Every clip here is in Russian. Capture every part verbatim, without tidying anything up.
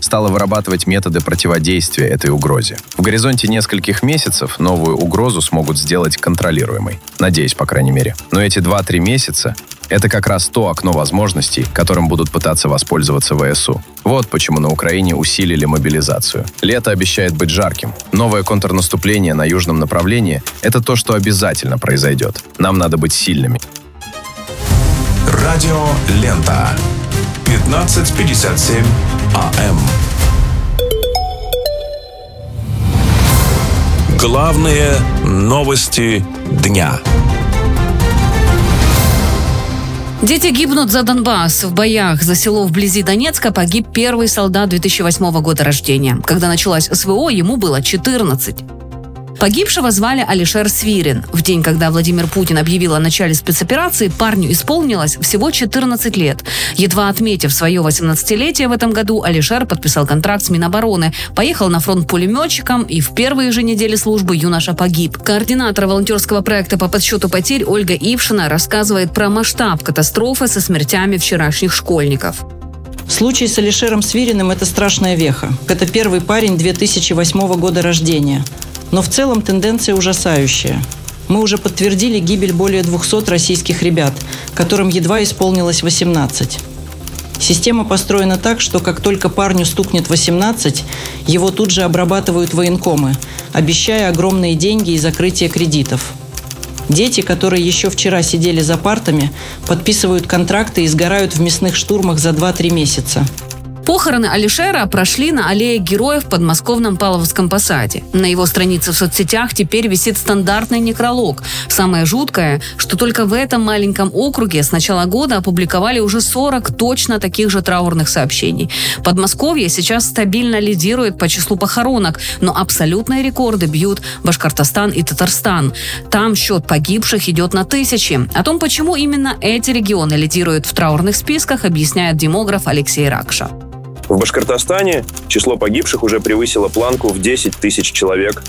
стала вырабатывать методы противодействия этой угрозе. В горизонте нескольких месяцев новую угрозу смогут сделать контролируемой. Надеюсь, по крайней мере. Но эти два-три месяца – это как раз то окно возможностей, которым будут пытаться воспользоваться ВСУ. Вот почему на Украине усилили мобилизацию. Лето обещает быть жарким. Новое контрнаступление на южном направлении – это то, что обязательно произойдет. Нам надо быть сильными. Радио Лента. пятнадцать пятьдесят семь АМ. Главные новости дня. Дети гибнут за Донбасс. В боях за село вблизи Донецка погиб первый солдат две тысячи восьмого года рождения. Когда началась СВО, ему было четырнадцать. Погибшего звали Алишер Свирин. В день, когда Владимир Путин объявил о начале спецоперации, парню исполнилось всего четырнадцать лет. Едва отметив свое восемнадцатилетие в этом году, Алишер подписал контракт с Минобороны, поехал на фронт пулеметчиком, и в первые же недели службы юноша погиб. Координатор волонтерского проекта по подсчету потерь Ольга Ившина рассказывает про масштаб катастрофы со смертями вчерашних школьников. Случай с Алишером Свириным – это страшная веха. Это первый парень две тысячи восьмого года рождения. Но в целом тенденция ужасающая. Мы уже подтвердили гибель более двухсот российских ребят, которым едва исполнилось восемнадцать. Система построена так, что как только парню стукнет восемнадцать, его тут же обрабатывают военкомы, обещая огромные деньги и закрытие кредитов. Дети, которые еще вчера сидели за партами, подписывают контракты и сгорают в мясных штурмах за два-три месяца. Похороны Алишера прошли на аллее Героев в подмосковном Павловском посаде. На его странице в соцсетях теперь висит стандартный некролог. Самое жуткое, что только в этом маленьком округе с начала года опубликовали уже сорок точно таких же траурных сообщений. Подмосковье сейчас стабильно лидирует по числу похоронок, но абсолютные рекорды бьют Башкортостан и Татарстан. Там счет погибших идет на тысячи. О том, почему именно эти регионы лидируют в траурных списках, объясняет демограф Алексей Ракша. В Башкортостане число погибших уже превысило планку в десять тысяч человек.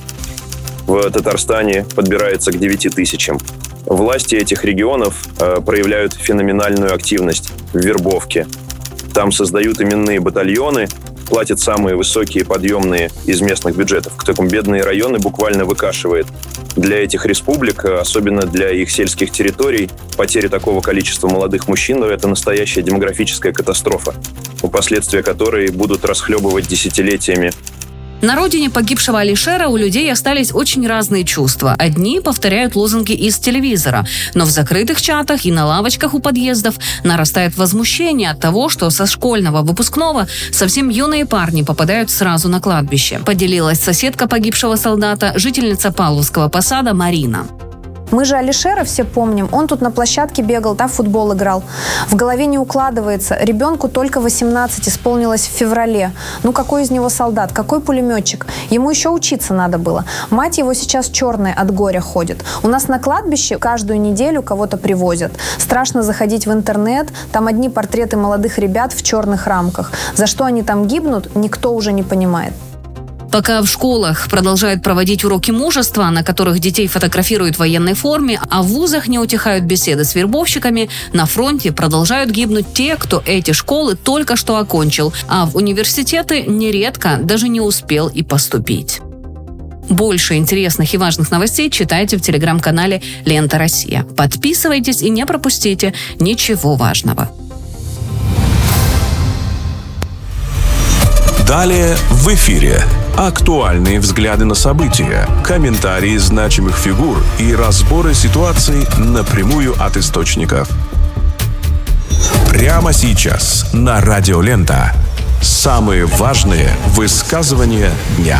В Татарстане подбирается к девяти тысячам. Власти этих регионов э, проявляют феноменальную активность в вербовке. Там создают именные батальоны, платят самые высокие подъемные из местных бюджетов. К такому бедные районы буквально выкашивает. Для этих республик, особенно для их сельских территорий, потеря такого количества молодых мужчин – это настоящая демографическая катастрофа, последствия которой будут расхлебывать десятилетиями. На родине погибшего Алишера у людей остались очень разные чувства. Одни повторяют лозунги из телевизора, но в закрытых чатах и на лавочках у подъездов нарастает возмущение от того, что со школьного выпускного совсем юные парни попадают сразу на кладбище. Поделилась соседка погибшего солдата, жительница Павловского посада Марина. Мы же Алишера все помним. Он тут на площадке бегал, там в футбол играл. В голове не укладывается. Ребенку только восемнадцать исполнилось в феврале. Ну какой из него солдат? Какой пулеметчик? Ему еще учиться надо было. Мать его сейчас черная от горя ходит. У нас на кладбище каждую неделю кого-то привозят. Страшно заходить в интернет. Там одни портреты молодых ребят в черных рамках. За что они там гибнут, никто уже не понимает. Пока в школах продолжают проводить уроки мужества, на которых детей фотографируют в военной форме, а в вузах не утихают беседы с вербовщиками, на фронте продолжают гибнуть те, кто эти школы только что окончил, а в университеты нередко даже не успел и поступить. Больше интересных и важных новостей читайте в телеграм-канале «Лента Россия». Подписывайтесь и не пропустите ничего важного. Далее в эфире актуальные взгляды на события, комментарии значимых фигур и разборы ситуаций напрямую от источников. Прямо сейчас на Радио Лента самые важные высказывания дня.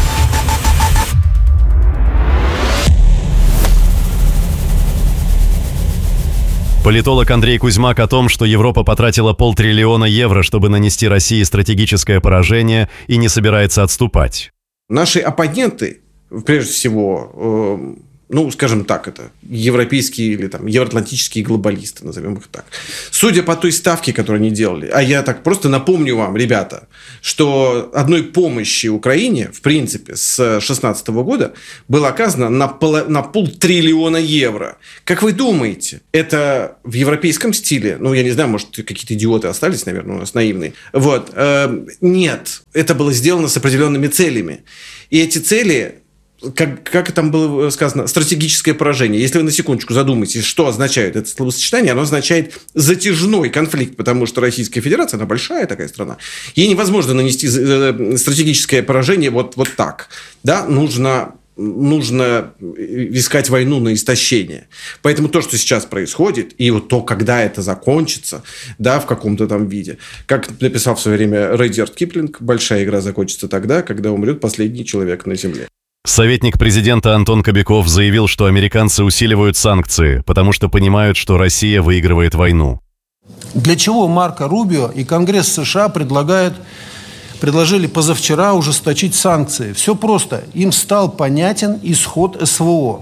Политолог Андрей Кузьмак о том, что Европа потратила полтриллиона евро, чтобы нанести России стратегическое поражение и не собирается отступать. Наши оппоненты, прежде всего, Ну, скажем так, это европейские или там евроатлантические глобалисты, назовем их так. Судя по той ставке, которую они делали, а я так просто напомню вам, ребята, что одной помощи Украине, в принципе, с две тысячи шестнадцатого года было оказано на, пол, на полтриллиона евро. Как вы думаете, это в европейском стиле? Ну, я не знаю, может, какие-то идиоты остались, наверное, у нас наивные. Вот. Нет, это было сделано с определенными целями. И эти цели... Как, как там было сказано, стратегическое поражение. Если вы на секундочку задумаетесь, что означает это словосочетание, оно означает затяжной конфликт, потому что Российская Федерация, она большая такая страна, ей невозможно нанести стратегическое поражение вот, вот так. Да? Нужно, нужно искать войну на истощение. Поэтому то, что сейчас происходит, и вот то, когда это закончится, да, в каком-то там виде, как написал в свое время Рэдьярд Киплинг, большая игра закончится тогда, когда умрет последний человек на Земле. Советник президента Антон Кобяков заявил, что американцы усиливают санкции, потому что понимают, что Россия выигрывает войну. Для чего Марко Рубио и Конгресс США предлагают, предложили позавчера ужесточить санкции? Все просто. Им стал понятен исход СВО.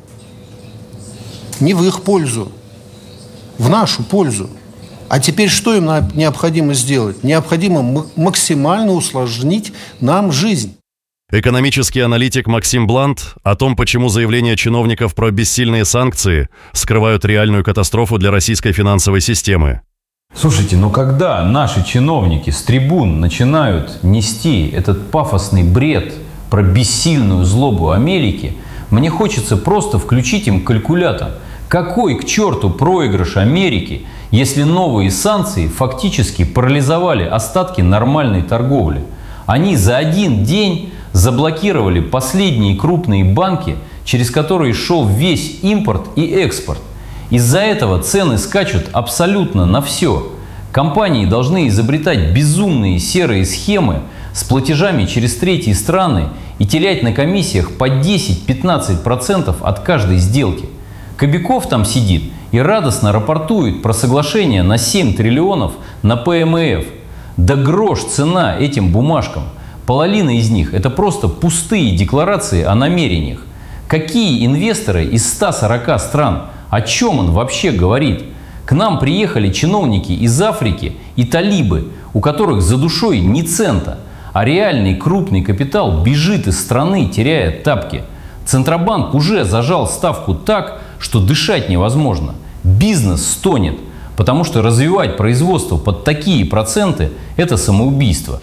Не в их пользу, в нашу пользу. А теперь что им необходимо сделать? Необходимо максимально усложнить нам жизнь. Экономический аналитик Максим Блант о том, почему заявления чиновников про бессильные санкции скрывают реальную катастрофу для российской финансовой системы. Слушайте, ну когда наши чиновники с трибун начинают нести этот пафосный бред про бессильную злобу Америки, мне хочется просто включить им калькулятор. Какой к черту проигрыш Америки, если новые санкции фактически парализовали остатки нормальной торговли? Они за один день заблокировали последние крупные банки, через которые шел весь импорт и экспорт. Из-за этого цены скачут абсолютно на все. Компании должны изобретать безумные серые схемы с платежами через третьи страны и терять на комиссиях по десять-пятнадцать процентов от каждой сделки. Кобяков там сидит и радостно рапортует про соглашение на семь триллионов на ПМФ. Да грош цена этим бумажкам. Половина из них – это просто пустые декларации о намерениях. Какие инвесторы из ста сорока стран? О чем он вообще говорит? К нам приехали чиновники из Африки и талибы, у которых за душой ни цента, а реальный крупный капитал бежит из страны, теряя тапки. Центробанк уже зажал ставку так, что дышать невозможно. Бизнес стонет, потому что развивать производство под такие проценты – это самоубийство.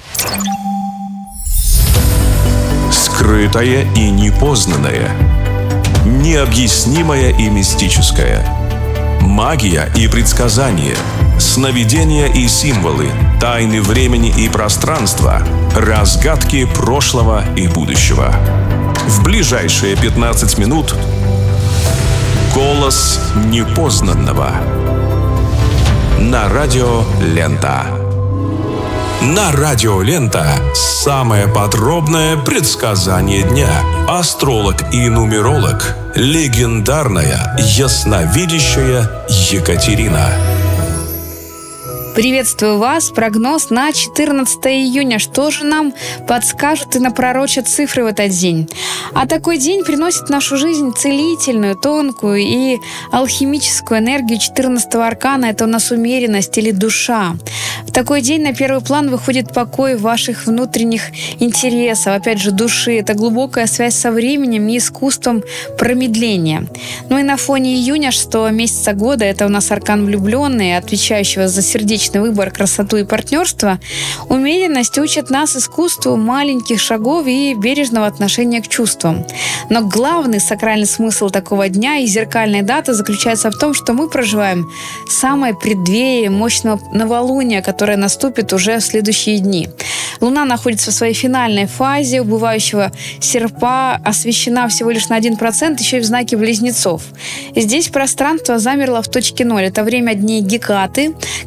Скрытое и непознанное, необъяснимое и мистическое, магия и предсказания, сновидения и символы, тайны времени и пространства, разгадки прошлого и будущего. В ближайшие пятнадцать минут голос непознанного на радио Лента. На радио Лента самое подробное предсказание дня. Астролог и нумеролог, легендарная ясновидящая Екатерина. Приветствую вас. Прогноз на четырнадцатое июня. Что же нам подскажут и напророчат цифры в этот день? А такой день приносит в нашу жизнь целительную, тонкую и алхимическую энергию четырнадцатого аркана. Это у нас умеренность или душа. В такой день на первый план выходит покой ваших внутренних интересов, опять же, души. Это глубокая связь со временем и искусством промедления. Ну и на фоне июня, шестого месяца года, это у нас аркан влюбленный, отвечающего за сердечный выбор, красоту и партнерство. Умеренность учит нас искусству маленьких шагов и бережного отношения к чувствам. Но главный сакральный смысл такого дня и зеркальной даты заключается в том, что мы проживаем самое преддверие мощного новолуния, которое наступит уже в следующие дни. Луна находится в своей финальной фазе убывающего серпа, освещена всего лишь на один процент, еще и в знаке Близнецов. И здесь пространство замерло в точке ноль. Это время дней Гекаты, когда стало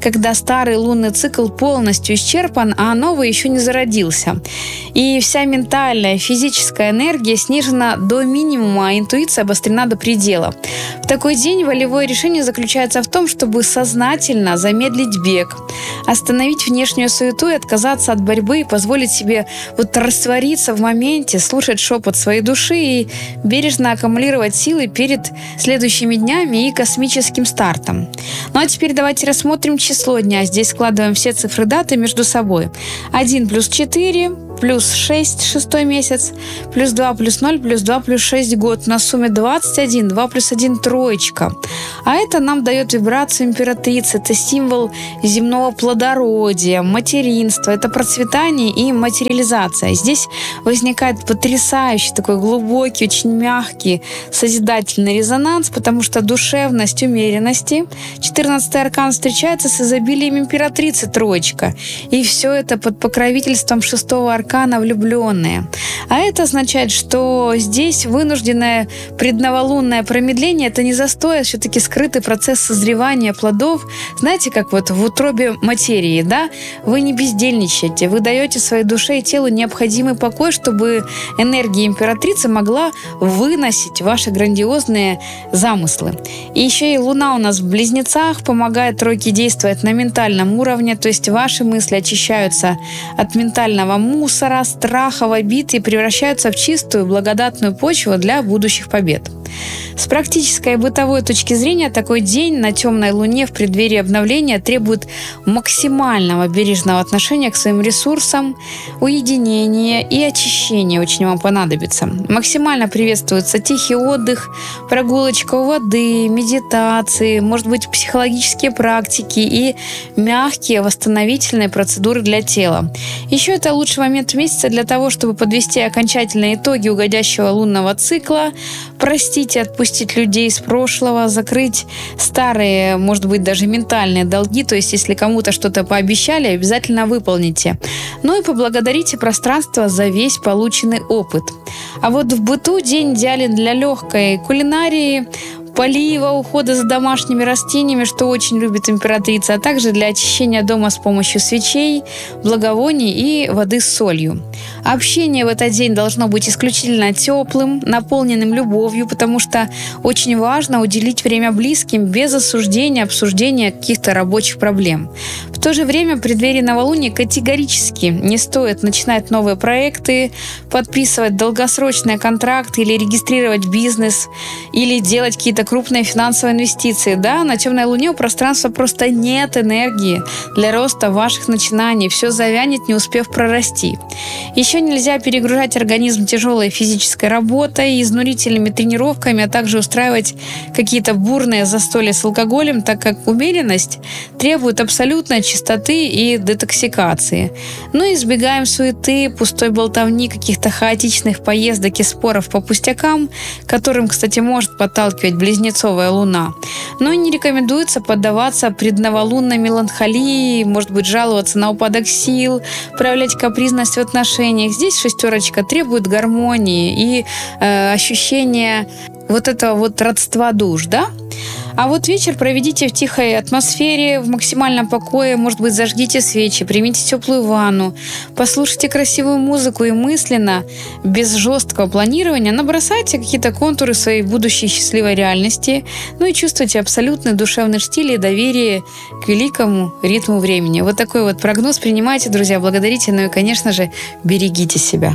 старый лунный цикл полностью исчерпан, а новый еще не зародился. И вся ментальная, физическая энергия снижена до минимума, а интуиция обострена до предела. В такой день волевое решение заключается в том, чтобы сознательно замедлить бег, остановить внешнюю суету и отказаться от борьбы и позволить себе вот раствориться в моменте, слушать шепот своей души и бережно аккумулировать силы перед следующими днями и космическим стартом. Ну а теперь давайте рассмотрим число дня. Здесь складываем все цифры даты между собой. один плюс четыре, плюс шесть, шестой месяц, плюс два плюс ноль, плюс два плюс шесть год. На сумме двадцать один, два плюс один троечка. А это нам дает вибрацию императрицы. Это символ земного плодородия, материнства, это процветание и материализация. Здесь возникает потрясающий, такой глубокий, очень мягкий, созидательный резонанс, потому что душевность умеренности. четырнадцатый аркан встречается с изобилием императрицы троечка. И все это под покровительством шестого аркана влюбленные. А это означает, что здесь вынужденное предноволунное промедление – это не застой, а все-таки скрытый процесс созревания плодов. Знаете, как вот в утробе материи, да? Вы не бездельничаете, вы даете своей душе и телу необходимый покой, чтобы энергия императрицы могла выносить ваши грандиозные замыслы. И еще и Луна у нас в Близнецах помогает тройке действовать на ментальном уровне, то есть ваши мысли очищаются от ментального мусора, страхов, обид и превращаются в чистую, благодатную почву для будущих побед. С практической и бытовой точки зрения такой день на темной луне в преддверии обновления требует максимального бережного отношения к своим ресурсам, уединения и очищения очень вам понадобится. Максимально приветствуется тихий отдых, прогулочка у воды, медитации, может быть, психологические практики и мягкие восстановительные процедуры для тела. Еще это лучший момент месяца для того, чтобы подвести окончательные итоги уходящего лунного цикла, простить и отпустить людей из прошлого, закрыть старые, может быть, даже ментальные долги. То есть, если кому-то что-то пообещали, обязательно выполните. Ну и поблагодарите пространство за весь полученный опыт. А вот в быту день идеален для легкой кулинарии, полива, ухода за домашними растениями, что очень любит императрица, а также для очищения дома с помощью свечей, благовоний и воды с солью. Общение в этот день должно быть исключительно теплым, наполненным любовью, потому что очень важно уделить время близким без осуждения, обсуждения каких-то рабочих проблем. В то же время в преддверии новолуния категорически не стоит начинать новые проекты, подписывать долгосрочные контракты или регистрировать бизнес, или делать какие-то крупные финансовые инвестиции. Да, на темной луне у пространства просто нет энергии для роста ваших начинаний. Все завянет, не успев прорасти. Еще нельзя перегружать организм тяжелой физической работой, изнурительными тренировками, а также устраивать какие-то бурные застолья с алкоголем, так как умеренность требует абсолютной чистоты и детоксикации. Ну и избегаем суеты, пустой болтовни, каких-то хаотичных поездок и споров по пустякам, которым, кстати, может подталкивать близнецовая луна. Но и не рекомендуется поддаваться предноволунной меланхолии, может быть, жаловаться на упадок сил, проявлять капризность в отношениях. Здесь шестерочка требует гармонии и э, ощущения вот этого вот родства душ, да? А вот вечер проведите в тихой атмосфере, в максимальном покое, может быть, зажгите свечи, примите теплую ванну, послушайте красивую музыку и мысленно, без жесткого планирования, набросайте какие-то контуры своей будущей счастливой реальности, ну и чувствуйте абсолютный душевный штиль и доверие к великому ритму времени. Вот такой вот прогноз принимайте, друзья, благодарите, ну и, конечно же, берегите себя.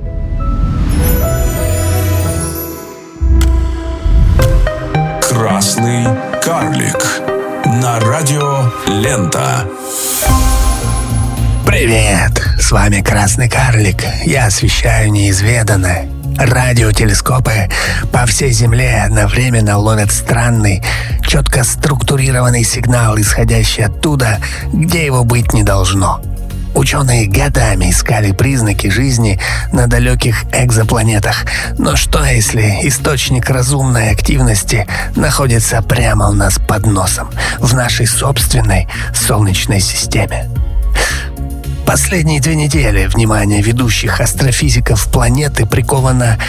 Красный карлик на радио Лента. Привет, с вами Красный карлик. Я освещаю неизведанное. Радиотелескопы по всей Земле одновременно ловят странный, четко структурированный сигнал, исходящий оттуда, где его быть не должно. Ученые годами искали признаки жизни на далеких экзопланетах. Но что, если источник разумной активности находится прямо у нас под носом, в нашей собственной Солнечной системе? Последние две недели внимание ведущих астрофизиков планеты приковано к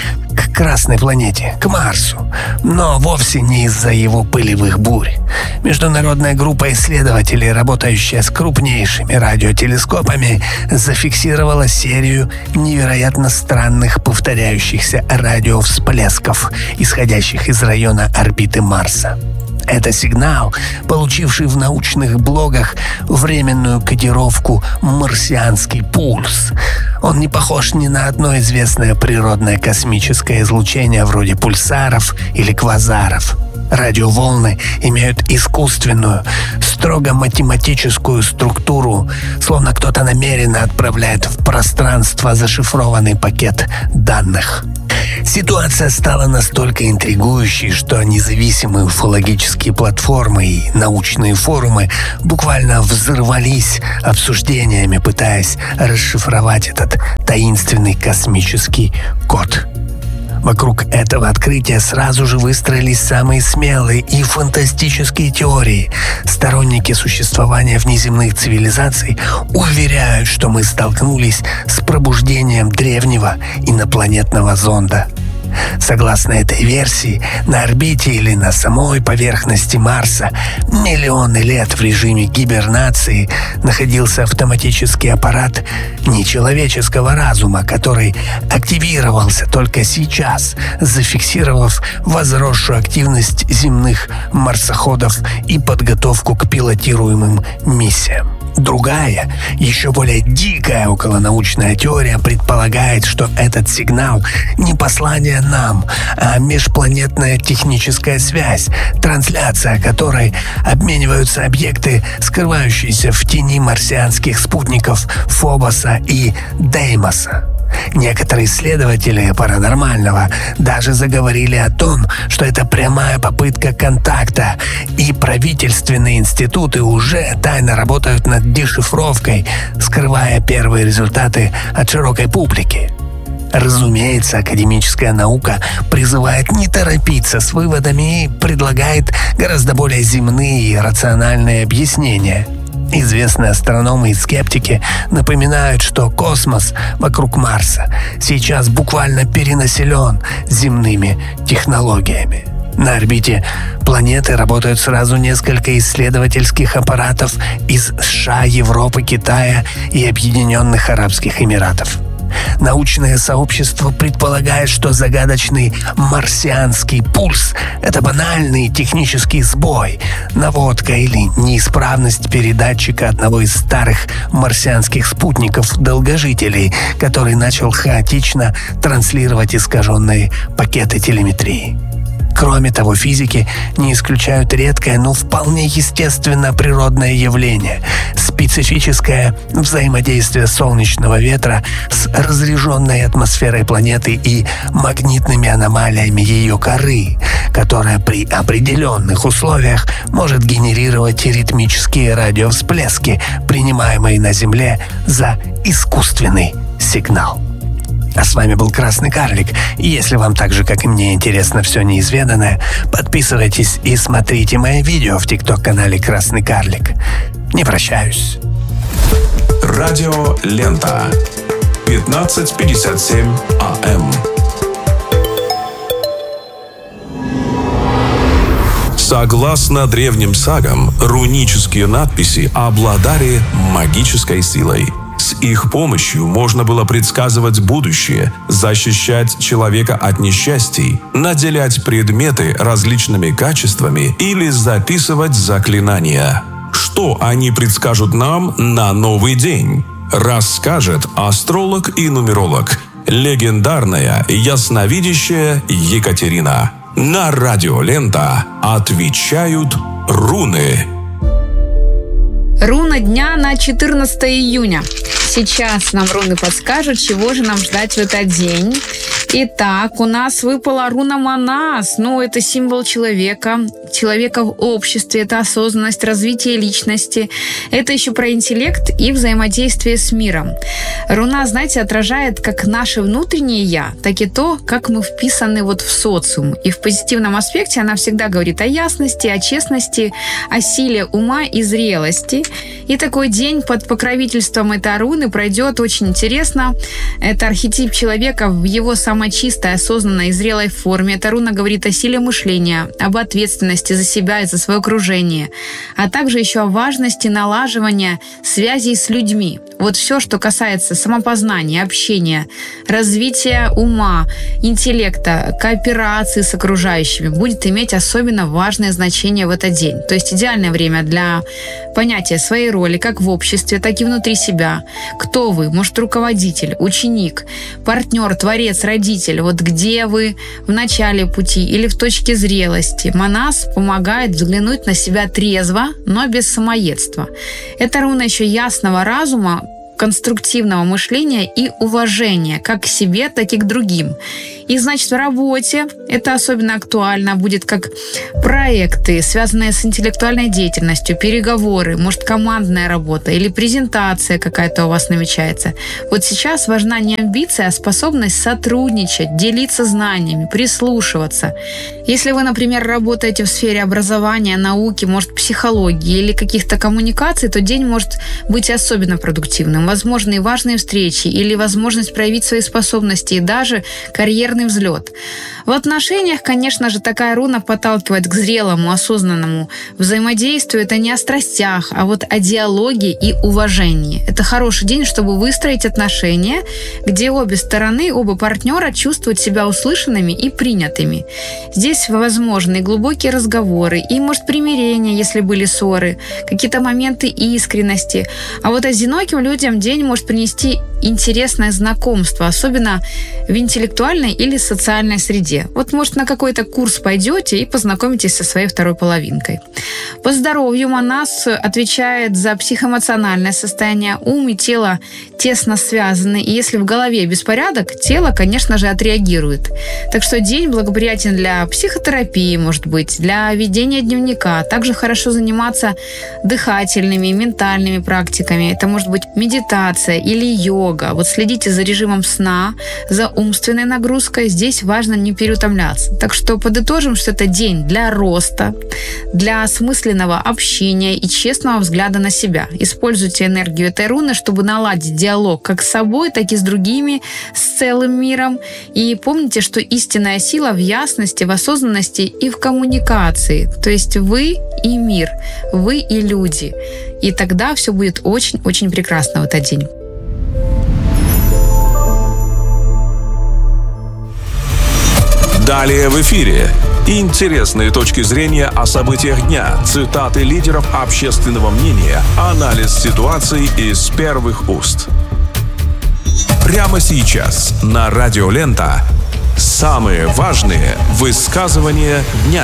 Красной планете, к Марсу, но вовсе не из-за его пылевых бурь. Международная группа исследователей, работающая с крупнейшими радиотелескопами, зафиксировала серию невероятно странных повторяющихся радиовсплесков, исходящих из района орбиты Марса. Это сигнал, получивший в научных блогах временную кодировку «марсианский пульс». Он не похож ни на одно известное природное космическое излучение вроде пульсаров или квазаров. Радиоволны имеют искусственную, строго математическую структуру, словно кто-то намеренно отправляет в пространство зашифрованный пакет данных. Ситуация стала настолько интригующей, что независимые уфологические платформы и научные форумы буквально взорвались обсуждениями, пытаясь расшифровать этот таинственный космический код. Вокруг этого открытия сразу же выстроились самые смелые и фантастические теории. Сторонники существования внеземных цивилизаций уверяют, что мы столкнулись с пробуждением древнего инопланетного зонда. Согласно этой версии, на орбите или на самой поверхности Марса миллионы лет в режиме гибернации находился автоматический аппарат нечеловеческого разума, который активировался только сейчас, зафиксировав возросшую активность земных марсоходов и подготовку к пилотируемым миссиям. Другая, еще более дикая околонаучная теория предполагает, что этот сигнал не послание нам, а межпланетная техническая связь, трансляция которой обмениваются объекты, скрывающиеся в тени марсианских спутников Фобоса и Деймоса. Некоторые исследователи паранормального даже заговорили о том, что это прямая попытка контакта, и правительственные институты уже тайно работают над дешифровкой, скрывая первые результаты от широкой публики. Разумеется, академическая наука призывает не торопиться с выводами и предлагает гораздо более земные и рациональные объяснения. Известные астрономы и скептики напоминают, что космос вокруг Марса сейчас буквально перенаселен земными технологиями. На орбите планеты работают сразу несколько исследовательских аппаратов из США, Европы, Китая и Объединенных Арабских Эмиратов. Научное сообщество предполагает, что загадочный марсианский пульс – это банальный технический сбой, наводка или неисправность передатчика одного из старых марсианских спутников-долгожителей, который начал хаотично транслировать искаженные пакеты телеметрии. Кроме того, физики не исключают редкое, но вполне естественно природное явление – специфическое взаимодействие солнечного ветра с разряженной атмосферой планеты и магнитными аномалиями ее коры, которая при определенных условиях может генерировать ритмические радиовсплески, принимаемые на Земле за искусственный сигнал. А с вами был Красный Карлик. И если вам так же, как и мне, интересно все неизведанное, подписывайтесь и смотрите мои видео в тикток-канале Красный Карлик. Не прощаюсь. Радио Лента. пятнадцать пятьдесят семь АМ. Согласно древним сагам, рунические надписи обладали магической силой. С их помощью можно было предсказывать будущее, защищать человека от несчастий, наделять предметы различными качествами или записывать заклинания. Что они предскажут нам на новый день? Расскажет астролог и нумеролог, легендарная ясновидящая Екатерина. На радио Лента отвечают руны. Руна дня на четырнадцатое июня. Сейчас нам руны подскажут, чего же нам ждать в этот день. Итак, у нас выпала руна Манас. Ну, это символ человека. Человека в обществе. Это осознанность, развитие личности. Это еще про интеллект и взаимодействие с миром. Руна, знаете, отражает как наше внутреннее «я», так и то, как мы вписаны вот в социум. И в позитивном аспекте она всегда говорит о ясности, о честности, о силе ума и зрелости. И такой день под покровительством этой руны пройдет очень интересно. Это архетип человека в его самом самой чистой, осознанной и зрелой форме. Эта руна говорит о силе мышления, об ответственности за себя и за свое окружение, а также еще о важности налаживания связей с людьми. Вот все, что касается самопознания, общения, развития ума, интеллекта, кооперации с окружающими, будет иметь особенно важное значение в этот день. То есть идеальное время для понятия своей роли как в обществе, так и внутри себя. Кто вы? Может, руководитель, ученик, партнер, творец, родитель. Вот где вы в начале пути или в точке зрелости. Манас помогает взглянуть на себя трезво, но без самоедства. Это руна еще ясного разума, конструктивного мышления и уважения как к себе, так и к другим. И, значит, в работе это особенно актуально будет как проекты, связанные с интеллектуальной деятельностью, переговоры, может, командная работа или презентация какая-то у вас намечается. Вот сейчас важна не амбиция, а способность сотрудничать, делиться знаниями, прислушиваться. Если вы, например, работаете в сфере образования, науки, может, психологии или каких-то коммуникаций, то день может быть особенно продуктивным. Возможны и важные встречи или возможность проявить свои способности и даже карьерный взлет. В отношениях, конечно же, такая руна подталкивает к зрелому, осознанному взаимодействию. Это не о страстях, а вот о диалоге и уважении. Это хороший день, чтобы выстроить отношения, где обе стороны, оба партнера чувствуют себя услышанными и принятыми. Здесь возможны глубокие разговоры и, может, примирение, если были ссоры, какие-то моменты искренности. А вот одиноким людям день может принести интересное знакомство, особенно в интеллектуальной или социальной среде. Вот, может, на какой-то курс пойдете и познакомитесь со своей второй половинкой. По здоровью Манас отвечает за психоэмоциональное состояние. Ум и тело тесно связаны, и если в голове беспорядок, тело, конечно же, отреагирует. Так что день благоприятен для психотерапии, может быть, для ведения дневника. Также хорошо заниматься дыхательными, ментальными практиками. Это может быть медитация или йога. Вот следите за режимом сна, за умственной нагрузкой. Здесь важно не переутомляться. Так что подытожим, что это день для роста, для осмысленного общения и честного взгляда на себя. Используйте энергию этой руны, чтобы наладить диалог как с собой, так и с другими, с целым миром. И помните, что истинная сила в ясности, в осознанности и в коммуникации. То есть вы и мир, вы и люди. И тогда все будет очень-очень прекрасно в этот день. Далее в эфире интересные точки зрения о событиях дня, цитаты лидеров общественного мнения, анализ ситуации из первых уст. Прямо сейчас на Радио Лента самые важные высказывания дня.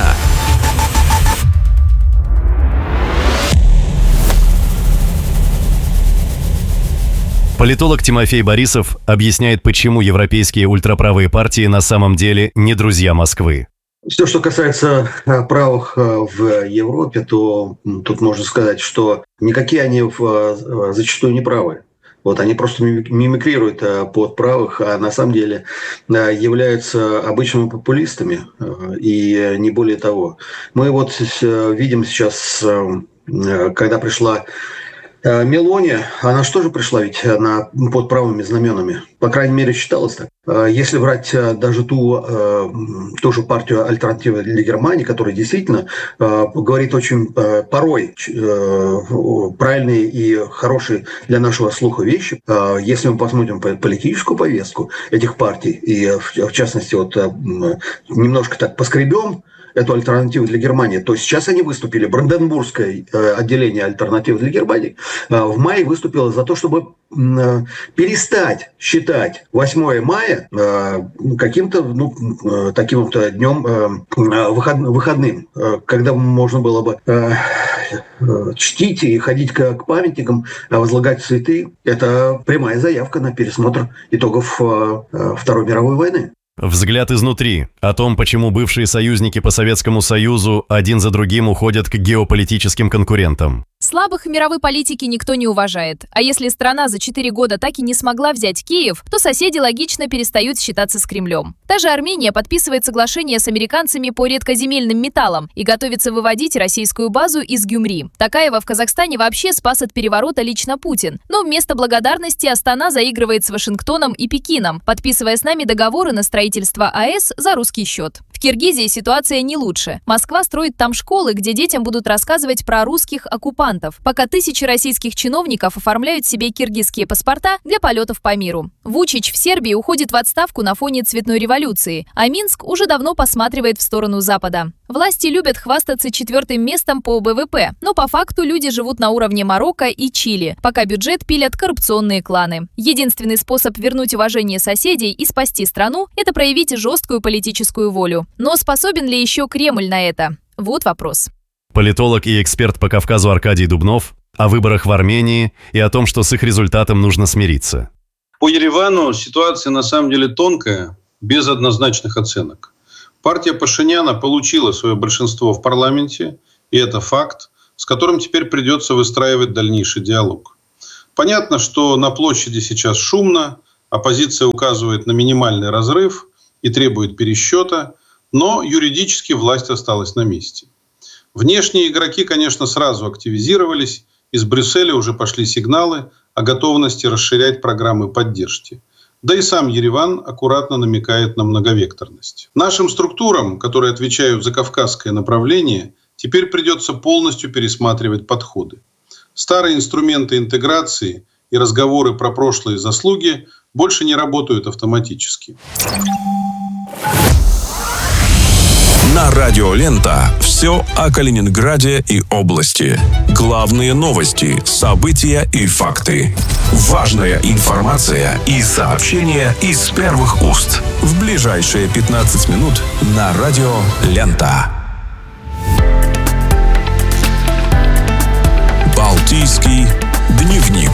Политолог Тимофей Борисов объясняет, почему европейские ультраправые партии на самом деле не друзья Москвы. Все, что касается правых в Европе, то тут можно сказать, что никакие они зачастую не правы. Вот они просто мимикрируют под правых, а на самом деле являются обычными популистами, и не более того. Мы вот видим сейчас, когда пришла Мелони, она что же пришла ведь на, под правыми знаменами? По крайней мере, считалось так. Если брать даже ту, ту же партию «Альтернатива для Германии», которая действительно говорит очень порой правильные и хорошие для нашего слуха вещи, если мы посмотрим политическую повестку этих партий, и в частности вот немножко так поскребем эту альтернативу для Германии, то сейчас они выступили, Бранденбургское отделение «Альтернативы для Германии» в мае выступило за то, чтобы перестать считать восьмое мая каким-то ну, таким вот днем выходным, когда можно было бы чтить и ходить к памятникам, возлагать цветы. Это прямая заявка на пересмотр итогов Второй мировой войны. Взгляд изнутри о том, почему бывшие союзники по Советскому Союзу один за другим уходят к геополитическим конкурентам. Слабых в мировой политике никто не уважает. А если страна за четыре года так и не смогла взять Киев, то соседи логично перестают считаться с Кремлем. Та же Армения подписывает соглашение с американцами по редкоземельным металлам и готовится выводить российскую базу из Гюмри. Такаева в Казахстане вообще спас от переворота лично Путин. Но вместо благодарности Астана заигрывает с Вашингтоном и Пекином, подписывая с нами договоры на строительство АЭС за русский счет. В Киргизии ситуация не лучше. Москва строит там школы, где детям будут рассказывать про русских оккупантов, пока тысячи российских чиновников оформляют себе киргизские паспорта для полетов по миру. Вучич в Сербии уходит в отставку на фоне цветной революции, а Минск уже давно посматривает в сторону Запада. Власти любят хвастаться четвертым местом по вэ вэ пэ, но по факту люди живут на уровне Марокко и Чили, пока бюджет пилят коррупционные кланы. Единственный способ вернуть уважение соседей и спасти страну – это проявить жесткую политическую волю. Но способен ли еще Кремль на это? Вот вопрос. Политолог и эксперт по Кавказу Аркадий Дубнов о выборах в Армении и о том, что с их результатом нужно смириться. По Еревану ситуация на самом деле тонкая, без однозначных оценок. Партия Пашиняна получила свое большинство в парламенте, и это факт, с которым теперь придется выстраивать дальнейший диалог. Понятно, что на площади сейчас шумно, оппозиция указывает на минимальный разрыв и требует пересчета, но юридически власть осталась на месте. Внешние игроки, конечно, сразу активизировались, из Брюсселя уже пошли сигналы о готовности расширять программы поддержки. Да и сам Ереван аккуратно намекает на многовекторность. Нашим структурам, которые отвечают за кавказское направление, теперь придется полностью пересматривать подходы. Старые инструменты интеграции и разговоры про прошлые заслуги больше не работают автоматически. На радио «Лента» все о Калининграде и области. Главные новости, события и факты. Важная информация и сообщения из первых уст. В ближайшие пятнадцать минут на радио «Лента». Балтийский дневник.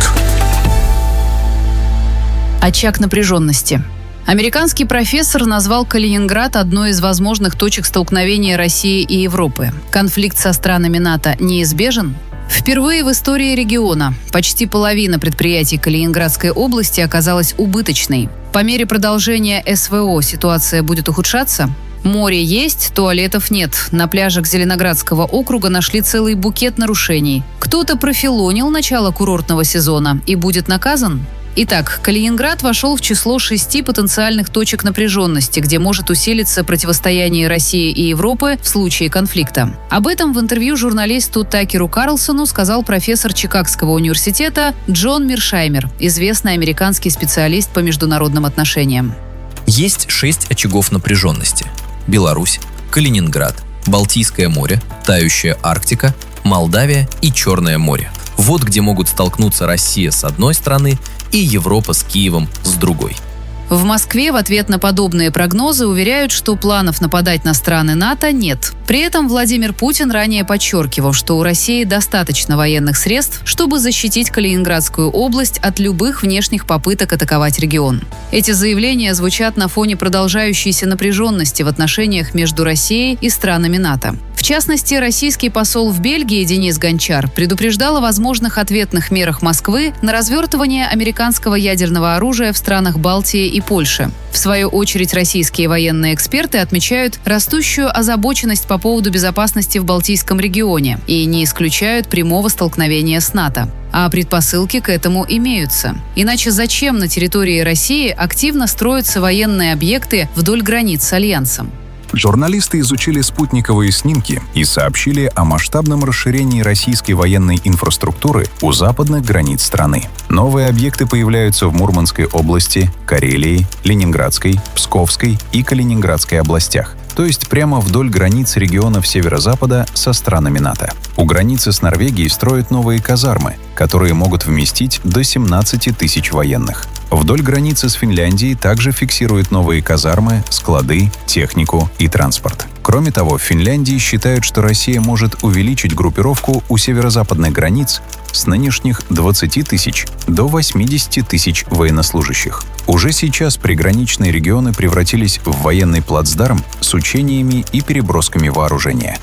Очаг напряженности. Американский профессор назвал Калининград одной из возможных точек столкновения России и Европы. Конфликт со странами НАТО неизбежен? Впервые в истории региона почти половина предприятий Калининградской области оказалась убыточной. По мере продолжения эс вэ о ситуация будет ухудшаться? Море есть, туалетов нет. На пляжах Зеленоградского округа нашли целый букет нарушений. Кто-то профилонил начало курортного сезона и будет наказан? Итак, Калининград вошел в число шести потенциальных точек напряженности, где может усилиться противостояние России и Европы в случае конфликта. Об этом в интервью журналисту Такеру Карлсону сказал профессор Чикагского университета Джон Миршаймер, известный американский специалист по международным отношениям. Есть шесть очагов напряженности. Беларусь, Калининград, Балтийское море, тающая Арктика, Молдавия и Черное море. Вот где могут столкнуться Россия с одной стороны и Европа с Киевом с другой. В Москве в ответ на подобные прогнозы уверяют, что планов нападать на страны НАТО нет. При этом Владимир Путин ранее подчеркивал, что у России достаточно военных средств, чтобы защитить Калининградскую область от любых внешних попыток атаковать регион. Эти заявления звучат на фоне продолжающейся напряженности в отношениях между Россией и странами НАТО. В частности, российский посол в Бельгии Денис Гончар предупреждал о возможных ответных мерах Москвы на развертывание американского ядерного оружия в странах Балтии и Польши. В свою очередь, российские военные эксперты отмечают растущую озабоченность по поводу безопасности в Балтийском регионе и не исключают прямого столкновения с НАТО. А предпосылки к этому имеются. Иначе зачем на территории России активно строятся военные объекты вдоль границ с Альянсом? Журналисты изучили спутниковые снимки и сообщили о масштабном расширении российской военной инфраструктуры у западных границ страны. Новые объекты появляются в Мурманской области, Карелии, Ленинградской, Псковской и Калининградской областях, то есть прямо вдоль границ регионов северо-запада со странами НАТО. У границы с Норвегией строят новые казармы, которые могут вместить до семнадцати тысяч военных. Вдоль границы с Финляндией также фиксируют новые казармы, склады, технику и транспорт. Кроме того, в Финляндии считают, что Россия может увеличить группировку у северо-западных границ с нынешних двадцати тысяч до восьмидесяти тысяч военнослужащих. Уже сейчас приграничные регионы превратились в военный плацдарм с учениями и перебросками вооружения.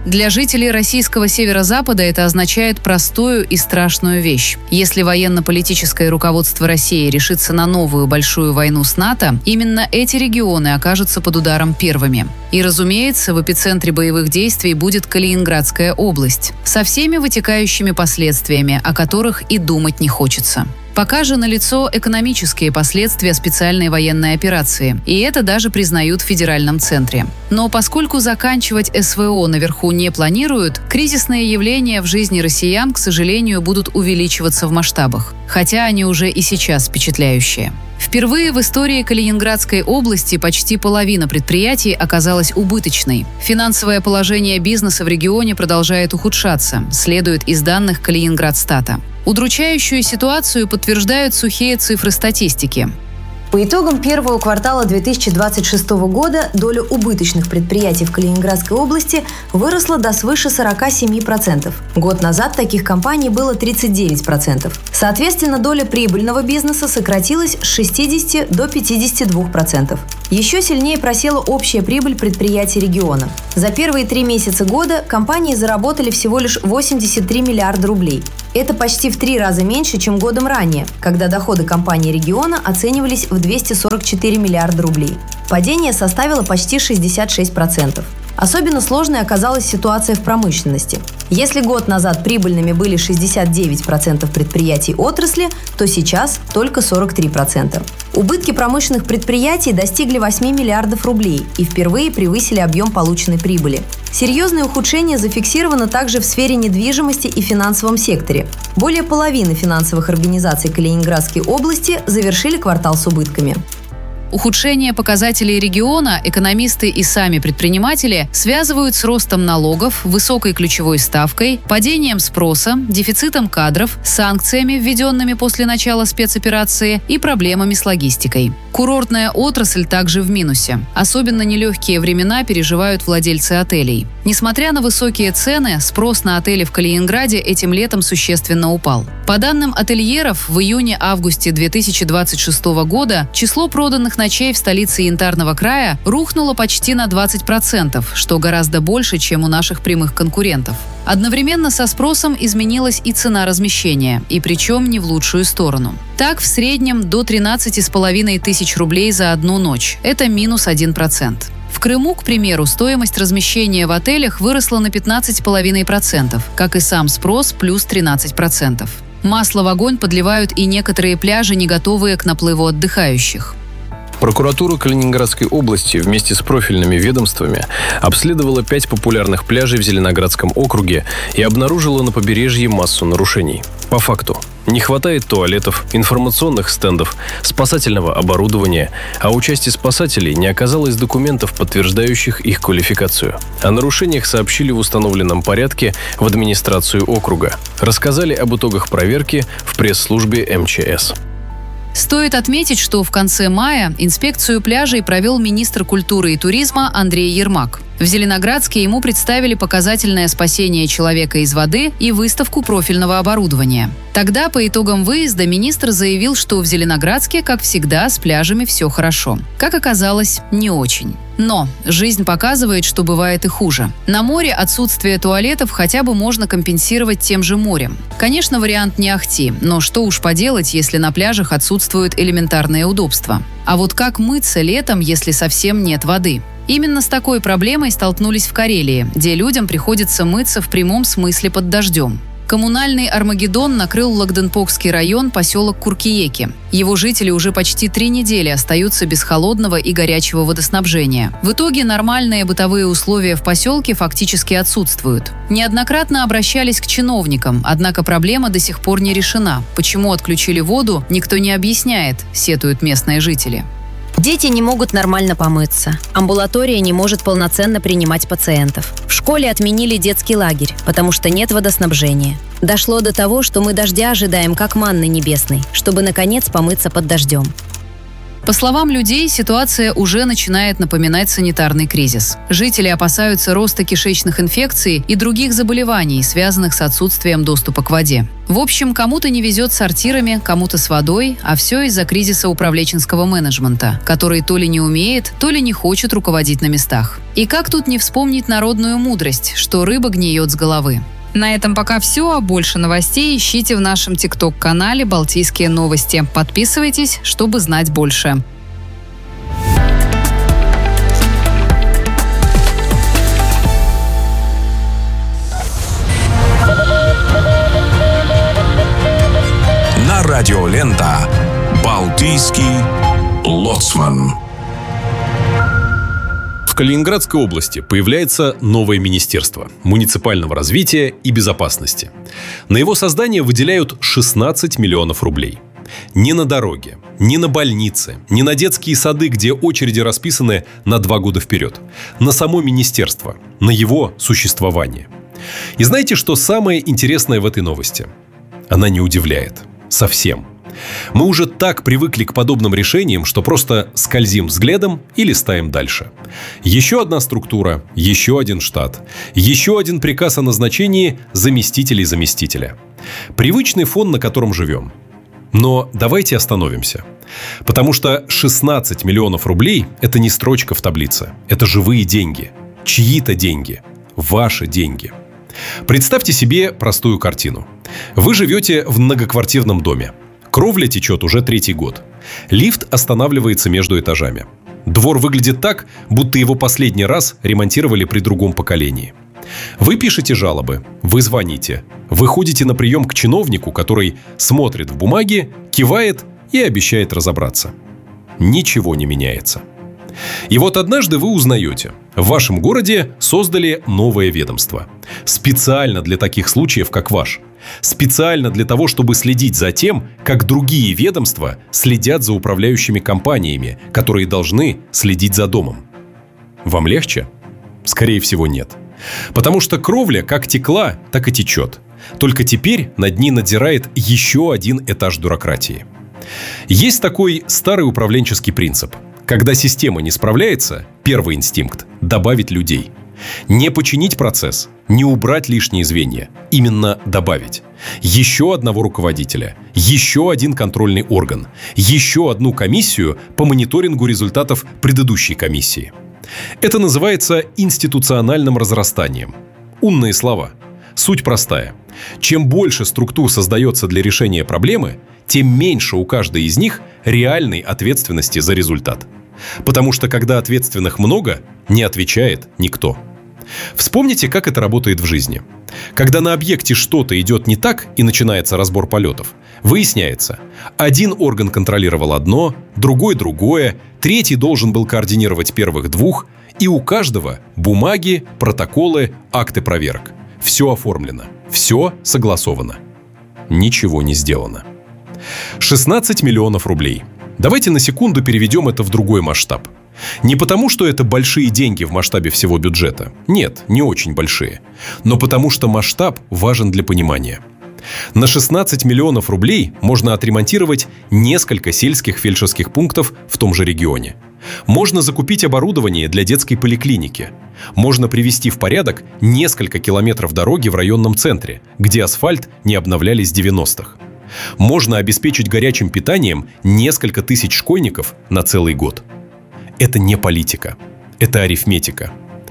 Для жителей российского северо-запада это означает простую и страшную вещь. Если военно-политическое руководство России решится на новую большую войну с НАТО, именно эти регионы окажутся под ударом первыми. И, разумеется, в эпицентре боевых действий будет Калининградская область, со всеми вытекающими последствиями, о которых и думать не хочется. Пока же налицо экономические последствия специальной военной операции, и это даже признают в федеральном центре. Но поскольку заканчивать СВО наверху не планируют, кризисные явления в жизни россиян, к сожалению, будут увеличиваться в масштабах, хотя они уже и сейчас впечатляющие. Впервые в истории Калининградской области почти половина предприятий оказалась убыточной. Финансовое положение бизнеса в регионе продолжает ухудшаться, следует из данных Калининградстата. Удручающую ситуацию подтверждают сухие цифры статистики. По итогам первого квартала две тысячи двадцать шестого года доля убыточных предприятий в Калининградской области выросла до свыше сорок семь процентов. Год назад таких компаний было тридцать девять процентов. Соответственно, доля прибыльного бизнеса сократилась с шестидесяти до пятидесяти двух процентов. Еще сильнее просела общая прибыль предприятий региона. За первые три месяца года компании заработали всего лишь восемьдесят три миллиарда рублей. Это почти в три раза меньше, чем годом ранее, когда доходы компаний региона оценивались в двести сорок четыре миллиарда рублей. Падение составило почти шестьдесят шесть процентов. Особенно сложной оказалась ситуация в промышленности. Если год назад прибыльными были шестьдесят девять процентов предприятий отрасли, то сейчас только сорок три процента. Убытки промышленных предприятий достигли восьми миллиардов рублей и впервые превысили объем полученной прибыли. Серьезное ухудшение зафиксировано также в сфере недвижимости и финансовом секторе. Более половины финансовых организаций Калининградской области завершили квартал с убытками. Ухудшение показателей региона экономисты и сами предприниматели связывают с ростом налогов, высокой ключевой ставкой, падением спроса, дефицитом кадров, санкциями, введенными после начала спецоперации, и проблемами с логистикой. Курортная отрасль также в минусе. Особенно нелегкие времена переживают владельцы отелей. Несмотря на высокие цены, спрос на отели в Калининграде этим летом существенно упал. По данным ательеров, в июне-августе две тысячи двадцать шестого года число проданных ночей в столице Янтарного края рухнуло почти на двадцать процентов, что гораздо больше, чем у наших прямых конкурентов. Одновременно со спросом изменилась и цена размещения, и причем не в лучшую сторону. Так, в среднем до тринадцати с половиной тысяч рублей за одну ночь. Это минус один процент. В Крыму, к примеру, стоимость размещения в отелях выросла на пятнадцать с половиной процентов, как и сам спрос плюс тринадцать процентов. Масло в огонь подливают и некоторые пляжи, не готовые к наплыву отдыхающих. Прокуратура Калининградской области вместе с профильными ведомствами обследовала пять популярных пляжей в Зеленоградском округе и обнаружила на побережье массу нарушений. По факту, не хватает туалетов, информационных стендов, спасательного оборудования, а у части спасателей не оказалось документов, подтверждающих их квалификацию. О нарушениях сообщили в установленном порядке в администрацию округа. Рассказали об итогах проверки в пресс-службе эм че эс. Стоит отметить, что в конце мая инспекцию пляжей провел министр культуры и туризма Андрей Ермак. В Зеленоградске ему представили показательное спасение человека из воды и выставку профильного оборудования. Тогда, по итогам выезда, министр заявил, что в Зеленоградске, как всегда, с пляжами все хорошо. Как оказалось, не очень. Но жизнь показывает, что бывает и хуже. На море отсутствие туалетов хотя бы можно компенсировать тем же морем. Конечно, вариант не ахти, но что уж поделать, если на пляжах отсутствуют элементарные удобства. А вот как мыться летом, если совсем нет воды? Именно с такой проблемой столкнулись в Карелии, где людям приходится мыться в прямом смысле под дождем. Коммунальный Армагеддон накрыл Лагденпокский район, поселок Куркиеки. Его жители уже почти три недели остаются без холодного и горячего водоснабжения. В итоге нормальные бытовые условия в поселке фактически отсутствуют. Неоднократно обращались к чиновникам, однако проблема до сих пор не решена. Почему отключили воду, никто не объясняет, сетуют местные жители. Дети не могут нормально помыться. Амбулатория не может полноценно принимать пациентов. В школе отменили детский лагерь, потому что нет водоснабжения. Дошло до того, что мы дождя ожидаем как манны небесной, чтобы наконец помыться под дождем. По словам людей, ситуация уже начинает напоминать санитарный кризис. Жители опасаются роста кишечных инфекций и других заболеваний, связанных с отсутствием доступа к воде. В общем, кому-то не везет с сортирами, кому-то с водой, а все из-за кризиса управленческого менеджмента, который то ли не умеет, то ли не хочет руководить на местах. И как тут не вспомнить народную мудрость, что рыба гниет с головы? На этом пока все, а больше новостей ищите в нашем тикток-канале «Балтийские новости». Подписывайтесь, чтобы знать больше. На радиолента «Балтийский лоцман». В Калининградской области появляется новое министерство муниципального развития и безопасности. На его создание выделяют шестнадцать миллионов рублей. Ни на дороги, ни на больницы, ни на детские сады, где очереди расписаны на два года вперед. На само министерство, на его существование. И знаете, что самое интересное в этой новости? Она не удивляет. Совсем. Мы уже так привыкли к подобным решениям, что просто скользим взглядом и листаем дальше. Еще одна структура, еще один штат, еще один приказ о назначении заместителей заместителя. Привычный фон, на котором живем. Но давайте остановимся. Потому что шестнадцать миллионов рублей – это не строчка в таблице. Это живые деньги. Чьи-то деньги. Ваши деньги. Представьте себе простую картину. Вы живете в многоквартирном доме. Кровля течет уже третий год. Лифт останавливается между этажами. Двор выглядит так, будто его последний раз ремонтировали при другом поколении. Вы пишете жалобы, вы звоните, вы ходите на прием к чиновнику, который смотрит в бумаги, кивает и обещает разобраться. Ничего не меняется. И вот однажды вы узнаете, в вашем городе создали новое ведомство. Специально для таких случаев, как ваш. Специально для того, чтобы следить за тем, как другие ведомства следят за управляющими компаниями, которые должны следить за домом. Вам легче? Скорее всего, нет. Потому что кровля как текла, так и течет. Только теперь над ней надзирает еще один этаж бюрократии. Есть такой старый управленческий принцип. Когда система не справляется, первый инстинкт – добавить людей. Не починить процесс, не убрать лишние звенья. Именно добавить. Еще одного руководителя, еще один контрольный орган, еще одну комиссию по мониторингу результатов предыдущей комиссии. Это называется институциональным разрастанием. Умные слова. Суть простая. Чем больше структур создается для решения проблемы, тем меньше у каждой из них реальной ответственности за результат. Потому что когда ответственных много, не отвечает никто. Вспомните, как это работает в жизни. Когда на объекте что-то идет не так и начинается разбор полетов, выясняется, один орган контролировал одно, другой другое, третий должен был координировать первых двух, и у каждого бумаги, протоколы, акты проверок. Все оформлено, все согласовано. Ничего не сделано. шестнадцать миллионов рублей. Давайте на секунду переведем это в другой масштаб. Не потому, что это большие деньги в масштабе всего бюджета. Нет, не очень большие. Но потому, что масштаб важен для понимания. На шестнадцать миллионов рублей можно отремонтировать несколько сельских фельдшерских пунктов в том же регионе. Можно закупить оборудование для детской поликлиники. Можно привести в порядок несколько километров дороги в районном центре, где асфальт не обновляли с девяностых. Можно обеспечить горячим питанием несколько тысяч школьников на целый год. Это не политика, это арифметика.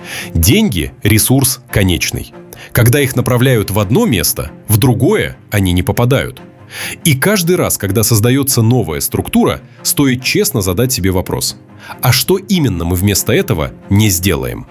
Деньги – ресурс конечный. Когда их направляют в одно место, в другое они не попадают. И каждый раз, когда создается новая структура, стоит честно задать себе вопрос: а что именно мы вместо этого не сделаем?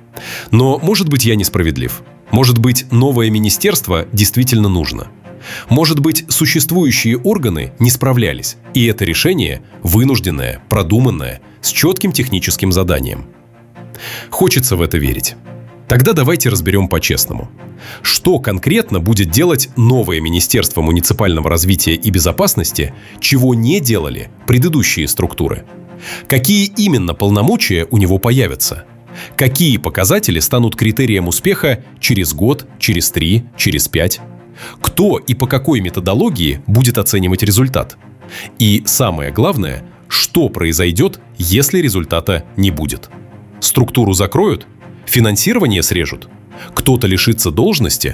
Но, может быть, я несправедлив. Может быть, новое министерство действительно нужно. Может быть, существующие органы не справлялись, и это решение вынужденное, продуманное, с четким техническим заданием. Хочется в это верить. Тогда давайте разберем по-честному. Что конкретно будет делать новое Министерство муниципального развития и безопасности, чего не делали предыдущие структуры? Какие именно полномочия у него появятся? Какие показатели станут критерием успеха через год, через три, через пять? Кто и по какой методологии будет оценивать результат? И самое главное, Что произойдет, если результата не будет? Структуру закроют? Финансирование срежут? Кто-то лишится должности?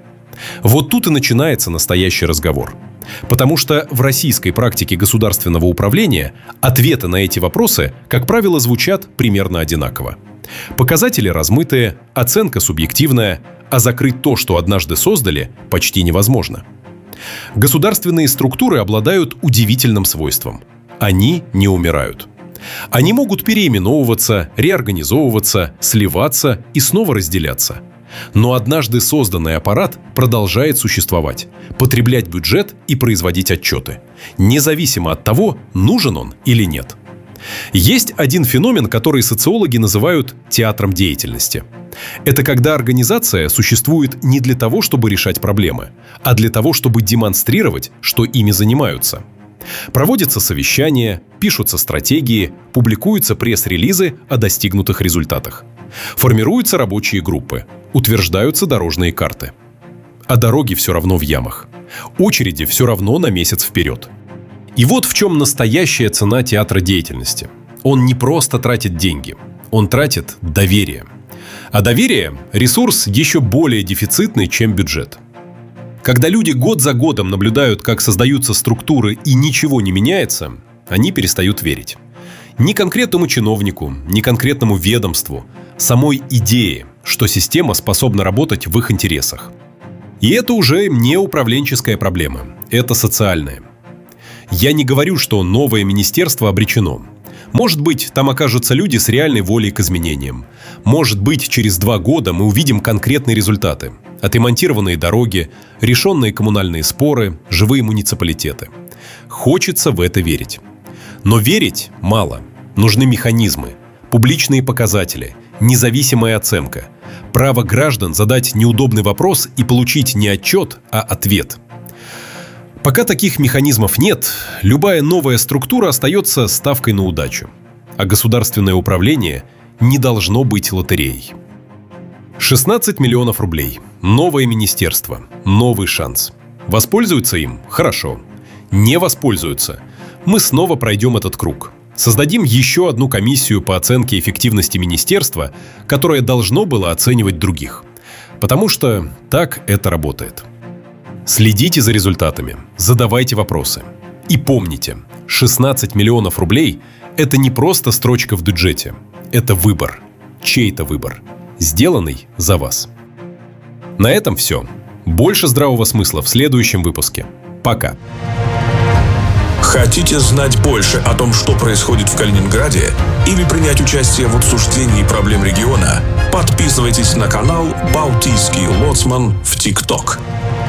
Вот тут и начинается настоящий разговор. Потому что в российской практике государственного управления ответы на эти вопросы, как правило, звучат примерно одинаково. Показатели размытые, оценка субъективная, а закрыть то, что однажды создали, почти невозможно. Государственные структуры обладают удивительным свойством. Они не умирают. Они могут переименовываться, реорганизовываться, сливаться и снова разделяться. Но однажды созданный аппарат продолжает существовать, потреблять бюджет и производить отчеты, независимо от того, нужен он или нет. Есть один феномен, который социологи называют театром деятельности. Это когда организация существует не для того, чтобы решать проблемы, а для того, чтобы демонстрировать, что ими занимаются. Проводятся совещания, пишутся стратегии, публикуются пресс-релизы о достигнутых результатах. Формируются рабочие группы, утверждаются дорожные карты. А дороги все равно в ямах. Очереди все равно на месяц вперед. И вот в чем настоящая цена театра деятельности. Он не просто тратит деньги, он тратит доверие. А доверие – ресурс еще более дефицитный, чем бюджет. Когда люди год за годом наблюдают, как создаются структуры и ничего не меняется, они перестают верить. Ни конкретному чиновнику, ни конкретному ведомству, самой идее, что система способна работать в их интересах. И это уже не управленческая проблема, это социальная. Я не говорю, что новое министерство обречено. Может быть, там окажутся люди с реальной волей к изменениям. Может быть, через два года мы увидим конкретные результаты. Отремонтированные дороги, решенные коммунальные споры, живые муниципалитеты. Хочется в это верить. Но верить мало. Нужны механизмы, публичные показатели, независимая оценка, право граждан задать неудобный вопрос и получить не отчет, а ответ. Пока таких механизмов нет, любая новая структура остается ставкой на удачу. А государственное управление не должно быть лотереей. шестнадцать миллионов рублей. Новое министерство. Новый шанс. Воспользуются им? Хорошо. Не воспользуются? Мы снова пройдем этот круг. Создадим еще одну комиссию по оценке эффективности министерства, которое должно было оценивать других. Потому что так это работает. Следите за результатами, задавайте вопросы. И помните, шестнадцать миллионов рублей – это не просто строчка в бюджете. Это выбор. Чей-то выбор. Сделанный за вас. На этом все. Больше здравого смысла в следующем выпуске. Пока. Хотите знать больше о том, что происходит в Калининграде, или принять участие в обсуждении проблем региона? Подписывайтесь на канал «Балтийский лоцман» в ТикТок.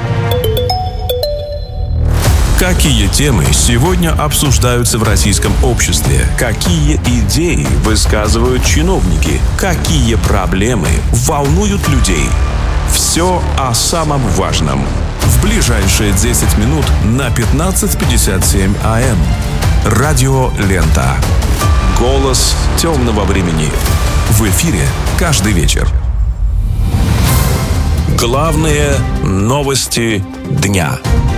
Какие темы сегодня обсуждаются в российском обществе? Какие идеи высказывают чиновники? Какие проблемы волнуют людей? Все о самом важном. В ближайшие десять минут на пятнадцать пятьдесят семь А М. Радио Лента. Голос темного времени. В эфире каждый вечер. Главные новости дня.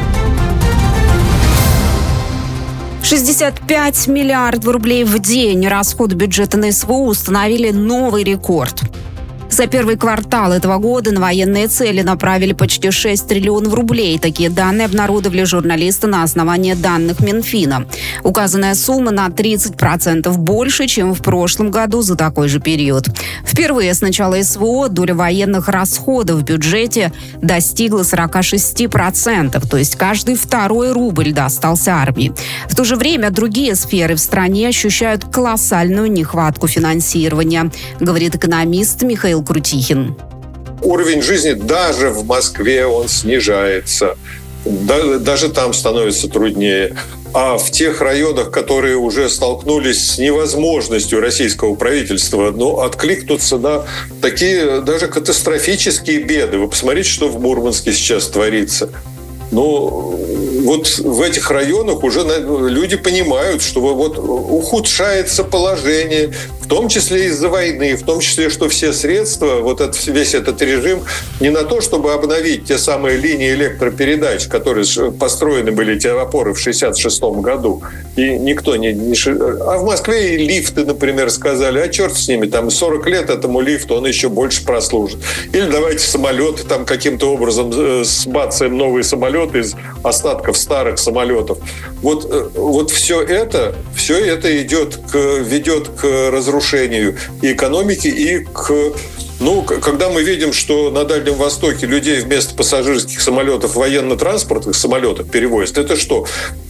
шестьдесят пять миллиардов рублей в день. Расходы бюджета на СВО установили новый рекорд. За первый квартал этого года на военные цели направили почти шесть триллионов рублей. Такие данные обнародовали журналисты на основании данных Минфина. Указанная сумма на тридцать процентов больше, чем в прошлом году за такой же период. Впервые с начала СВО доля военных расходов в бюджете достигла сорок шесть процентов, то есть каждый второй рубль достался армии. В то же время другие сферы в стране ощущают колоссальную нехватку финансирования, говорит экономист Михаил Крутихин. Уровень жизни даже в Москве он снижается. Даже там становится труднее. А в тех районах, которые уже столкнулись с невозможностью российского правительства, ну, откликнуться на такие даже катастрофические беды. Вы посмотрите, что в Мурманске сейчас творится. Ну, вот в этих районах уже люди понимают, что вот ухудшается положение, в том числе из-за войны, в том числе, что все средства, вот этот, весь этот режим, не на то, чтобы обновить те самые линии электропередач, которые построены были, те опоры в шестьдесят шестом году, и никто не... не а в Москве и лифты, например, сказали, а черт с ними, там сорок лет этому лифту, он еще больше прослужит. Или давайте самолеты там каким-то образом сбацаем новые самолеты из остатков старых самолетов. Вот, вот все это, все это идет к, ведет к разрушению и экономики, и к... Ну, когда мы видим, что на Дальнем Востоке людей вместо пассажирских самолетов военно-транспортных самолетов перевозят, это что?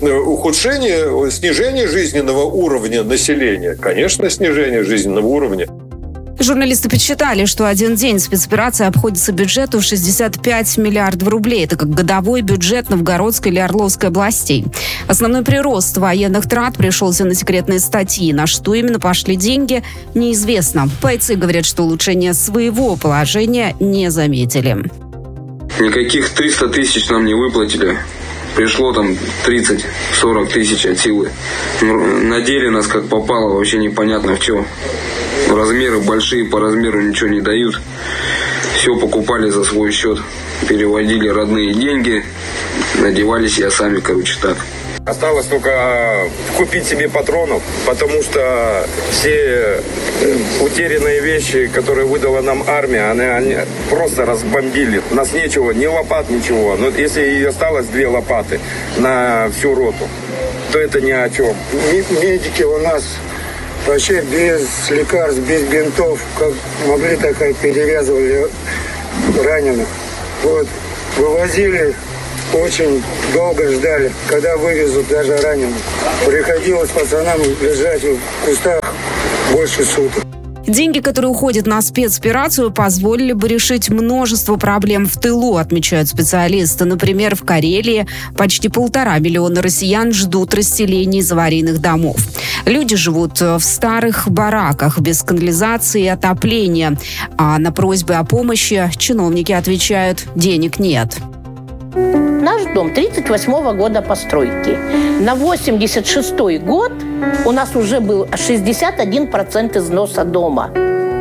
Ухудшение, снижение жизненного уровня населения? Конечно, снижение жизненного уровня. Журналисты подсчитали, что один день спецоперации обходится бюджету в шестьдесят пять миллиардов рублей. Это как годовой бюджет Новгородской или Орловской областей. Основной прирост военных трат пришелся на секретные статьи. На что именно пошли деньги, неизвестно. Бойцы говорят, что улучшения своего положения не заметили. Никаких триста тысяч нам не выплатили. Пришло там тридцать-сорок тысяч от силы. Надели нас как попало, вообще непонятно в чем. Размеры большие, по размеру ничего не дают. Все покупали за свой счет. Переводили родные деньги. Надевали себя сами, короче, так. Осталось только купить себе патронов, потому что все утерянные вещи, которые выдала нам армия, они, они просто разбомбили. У нас нечего, ни лопат, ничего. Но если и осталось две лопаты на всю роту, то это ни о чем. Медики у нас вообще без лекарств, без бинтов, как могли, так и перевязывали раненых. Вот, вывозили, очень долго ждали, когда вывезут даже раненых. Приходилось пацанам лежать в кустах больше суток. Деньги, которые уходят на спецоперацию, позволили бы решить множество проблем в тылу, отмечают специалисты. Например, в Карелии почти полтора миллиона россиян ждут расселения из аварийных домов. Люди живут в старых бараках без канализации и отопления. А на просьбы о помощи чиновники отвечают: денег нет. Наш дом тридцать восьмого года постройки. На восемьдесят шестой год у нас уже был шестьдесят один процент износа дома.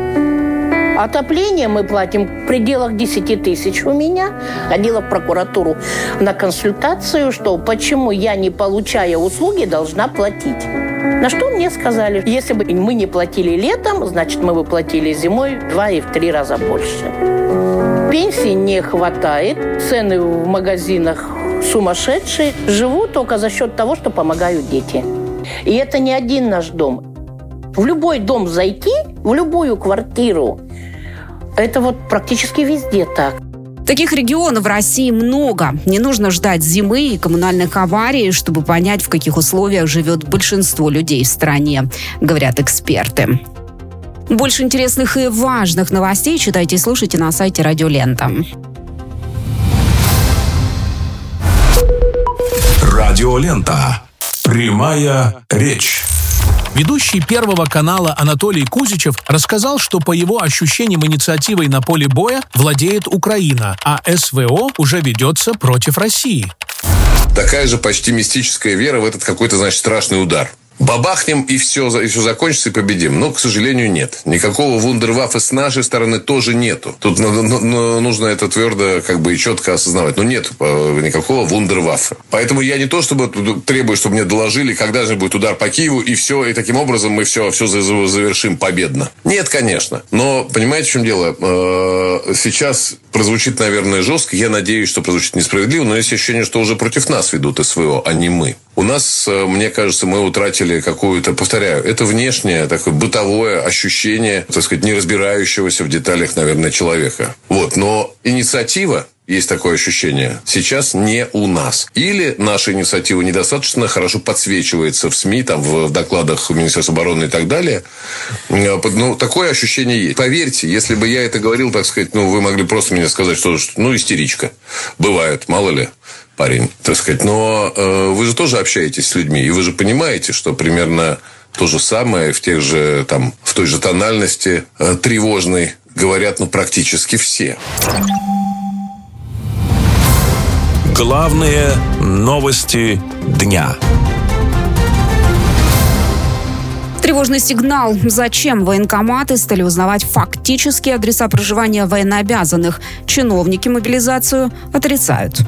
Отопление мы платим в пределах десять тысяч у меня. Ходила в прокуратуру на консультацию, что почему я, не получая услуги, должна платить. На что мне сказали, если бы мы не платили летом, значит, мы бы платили зимой в два и в три раза больше. Пенсии не хватает, цены в магазинах сумасшедшие. Живу только за счет того, что помогают дети. И это не один наш дом. В любой дом зайти, в любую квартиру, это вот практически везде так. Таких регионов в России много. Не нужно ждать зимы и коммунальных аварий, чтобы понять, в каких условиях живет большинство людей в стране, говорят эксперты. Больше интересных и важных новостей читайте и слушайте на сайте Радио Лента. Радио Лента. Прямая речь. Ведущий Первого канала Анатолий Кузичев рассказал, что по его ощущениям инициативой на поле боя владеет Украина, а СВО уже ведется против России. Такая же почти мистическая вера в этот какой-то, значит, страшный удар. Бабахнем, и все, и все закончится, и победим. Но, к сожалению, нет. Никакого вундерваффе с нашей стороны тоже нету. Тут нужно это твердо как бы и четко осознавать. Но нет никакого вундерваффе. Поэтому я не то, чтобы требую, чтобы мне доложили, когда же будет удар по Киеву, и все, и таким образом мы все, все завершим победно. Нет, конечно. Но, понимаете, в чем дело? Сейчас прозвучит, наверное, жестко. Я надеюсь, что прозвучит несправедливо, но есть ощущение, что уже против нас ведут СВО, а не мы. У нас, мне кажется, мы утратили какую-то, повторяю, это внешнее, такое бытовое ощущение, так сказать, не разбирающегося в деталях, наверное, человека. Вот. Но инициатива, есть такое ощущение, сейчас не у нас. Или наша инициатива недостаточно хорошо подсвечивается в СМИ, там, в докладах Министерства обороны и так далее. Ну, такое ощущение есть. Поверьте, если бы я это говорил, так сказать, ну, вы могли просто мне сказать, что, ну, истеричка. Бывает, мало ли. Парень, так сказать. Но э, вы же тоже общаетесь с людьми, и вы же понимаете, что примерно то же самое в тех же, там, в той же тональности э, тревожной говорят, ну, практически все. Главные новости дня. Тревожный сигнал. Зачем военкоматы стали узнавать фактические адреса проживания военнообязанных? Чиновники мобилизацию отрицают.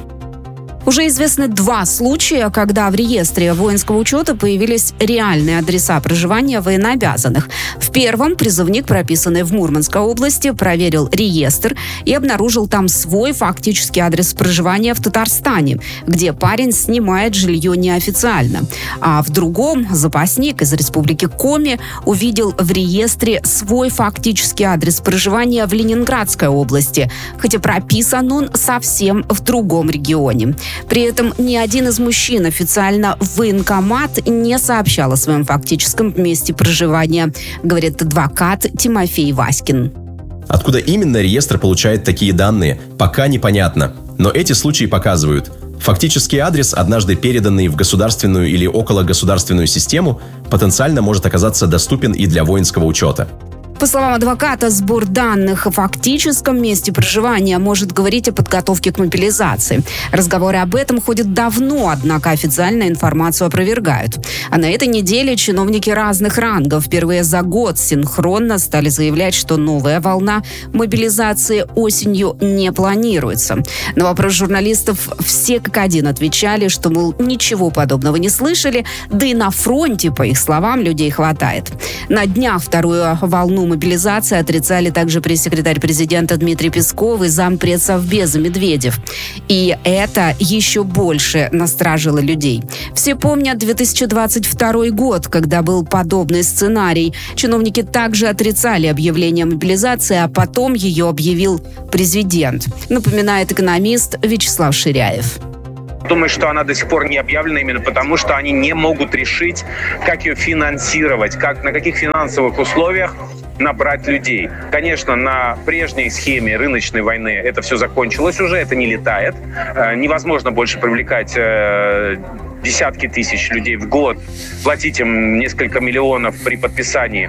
Уже известны два случая, когда в реестре воинского учета появились реальные адреса проживания военнообязанных. В первом призывник, прописанный в Мурманской области, проверил реестр и обнаружил там свой фактический адрес проживания в Татарстане, где парень снимает жилье неофициально. А в другом запасник из республики Коми увидел в реестре свой фактический адрес проживания в Ленинградской области, хотя прописан он совсем в другом регионе. При этом ни один из мужчин официально в военкомат не сообщал о своем фактическом месте проживания, говорит адвокат Тимофей Васькин. Откуда именно реестр получает такие данные, пока непонятно. Но эти случаи показывают, фактический адрес, однажды переданный в государственную или окологосударственную систему, потенциально может оказаться доступен и для воинского учета. По словам адвоката, сбор данных о фактическом месте проживания может говорить о подготовке к мобилизации. Разговоры об этом ходят давно, однако официальную информацию опровергают. А на этой неделе чиновники разных рангов впервые за год синхронно стали заявлять, что новая волна мобилизации осенью не планируется. На вопрос журналистов все как один отвечали, что, мол, ничего подобного не слышали, да и на фронте, по их словам, людей хватает. На днях вторую волну мобилизации отрицали также пресс-секретарь президента Дмитрий Песков и зампред Совбеза Медведев. И это еще больше насторожило людей. Все помнят две тысячи двадцать второй год, когда был подобный сценарий. Чиновники также отрицали объявление мобилизации, а потом ее объявил президент, напоминает экономист Вячеслав Ширяев. Думаю, что она до сих пор не объявлена именно потому, что они не могут решить, как ее финансировать, как, на каких финансовых условиях набрать людей. Конечно, на прежней схеме рыночной войны это все закончилось уже, это не летает. Э, невозможно больше привлекать э, десятки тысяч людей в год, платить им несколько миллионов при подписании.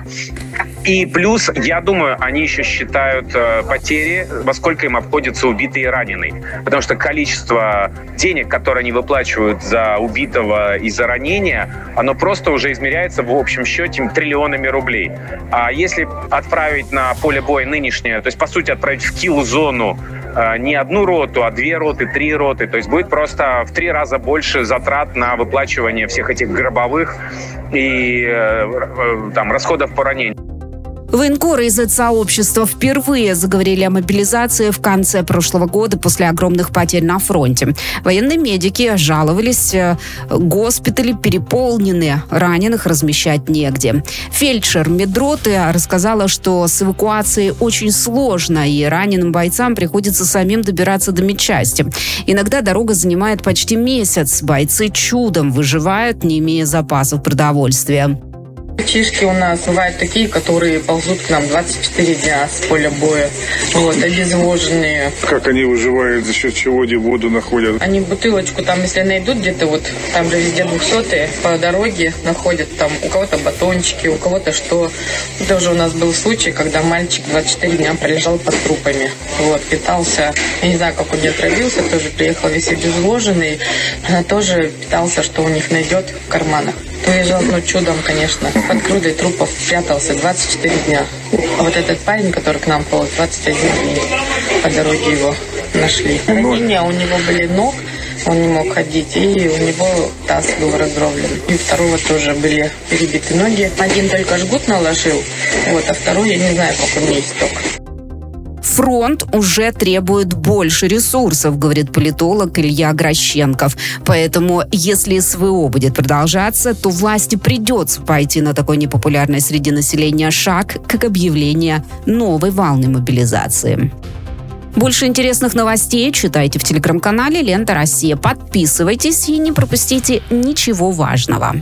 И плюс, я думаю, они еще считают э, потери, во сколько им обходится убитый и раненый. Потому что количество денег, которые они выплачивают за убитого и за ранения, оно просто уже измеряется в общем счете триллионами рублей. А если отправить на поле боя нынешнее, то есть, по сути, отправить в килл-зону э, не одну роту, а две роты, три роты, то есть будет просто в три раза больше затрат на выплачивание всех этих гробовых и э, э, там, расходов по ранению. Военкоры из сообщества впервые заговорили о мобилизации в конце прошлого года после огромных потерь на фронте. Военные медики жаловались, госпитали переполнены, раненых размещать негде. Фельдшер медроты рассказала, что с эвакуацией очень сложно, и раненым бойцам приходится самим добираться до медчасти. Иногда дорога занимает почти месяц. Бойцы чудом выживают, не имея запасов продовольствия. Мальчишки у нас бывают такие, которые ползут к нам двадцать четыре дня с поля боя, вот, обезвоженные. Как они выживают, за счет чего они воду находят? Они бутылочку там, если найдут где-то, вот, там же везде двухсотые, по дороге находят там у кого-то батончики, у кого-то что. Тоже у нас был случай, когда мальчик двадцать четыре дня пролежал под трупами, вот, питался, я не знаю, как он не отравился, тоже приехал весь обезвоженный, тоже питался, что у них найдет в карманах. Выезжал, ну, чудом, конечно. Под грудой трупов прятался двадцать четыре дня. А вот этот парень, который к нам полз, двадцать один день по дороге его нашли. Ранения у него были ног, он не мог ходить, и у него таз был раздроблен. И у второго тоже были перебиты ноги. Один только жгут наложил, вот, а второй, я не знаю, как он не истек. Фронт уже требует больше ресурсов, говорит политолог Илья Грощенков. Поэтому, если СВО будет продолжаться, то власти придется пойти на такой непопулярный среди населения шаг, как объявление новой волны мобилизации. Больше интересных новостей читайте в телеграм-канале «Лента Россия». Подписывайтесь и не пропустите ничего важного.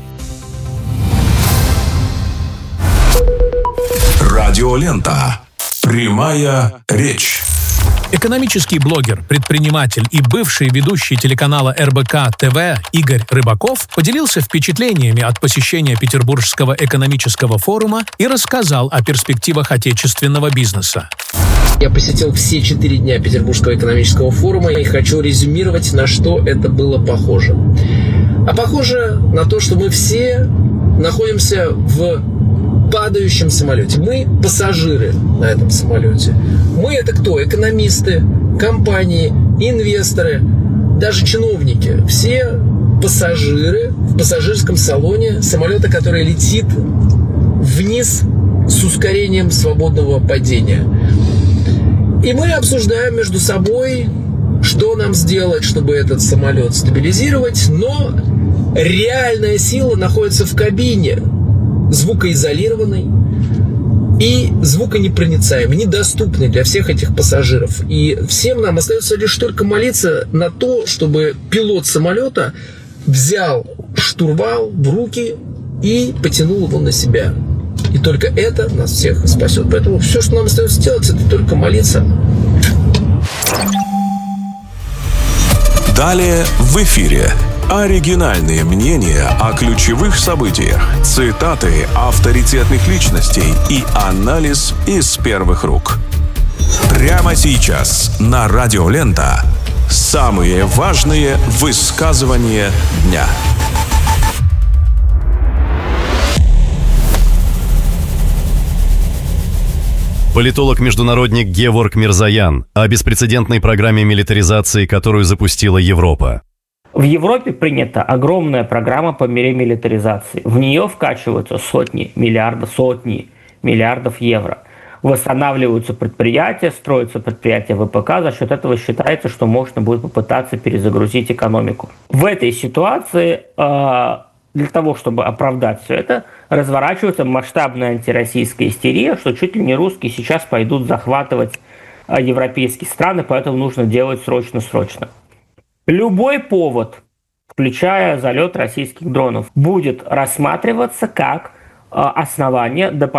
Радиолента. Прямая речь. Экономический блогер, предприниматель и бывший ведущий телеканала эр бэ ка тэ вэ Игорь Рыбаков поделился впечатлениями от посещения Петербургского экономического форума и рассказал о перспективах отечественного бизнеса. Я посетил все четыре дня Петербургского экономического форума и хочу резюмировать, на что это было похоже. А похоже на то, что мы все находимся в падающем самолете. Мы пассажиры на этом самолете. Мы это кто? Экономисты, компании, инвесторы, даже чиновники. Все пассажиры в пассажирском салоне самолета, который летит вниз с ускорением свободного падения. И мы обсуждаем между собой, что нам сделать, чтобы этот самолет стабилизировать, но реальная сила находится в кабине, звукоизолированной и звуконепроницаемой, недоступной для всех этих пассажиров. И всем нам остается лишь только молиться на то, чтобы пилот самолета взял штурвал в руки и потянул его на себя. И только это нас всех спасет. Поэтому все, что нам остается делать, это только молиться. Далее в эфире оригинальные мнения о ключевых событиях, цитаты авторитетных личностей и анализ из первых рук. Прямо сейчас на Радио Лента самые важные высказывания дня. Политолог-международник Геворг Мирзоян о беспрецедентной программе милитаризации, которую запустила Европа. В Европе принята огромная программа по мере милитаризации. В нее вкачиваются сотни миллиардов, сотни миллиардов евро. Восстанавливаются предприятия, строятся предприятия ВПК. За счет этого считается, что можно будет попытаться перезагрузить экономику. В этой ситуации э, для того, чтобы оправдать все это, разворачивается масштабная антироссийская истерия, что чуть ли не русские сейчас пойдут захватывать э, европейские страны, поэтому нужно делать срочно-срочно. Любой повод, включая залет российских дронов, будет рассматриваться как э, основание дополнительного